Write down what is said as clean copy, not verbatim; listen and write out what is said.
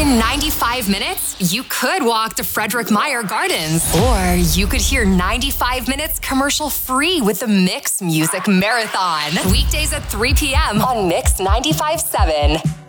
In 95 minutes, you could walk to Frederick Meyer Gardens, or you could hear 95 minutes commercial-free with the Mix Music Marathon. Weekdays at 3 p.m. on Mix 95.7.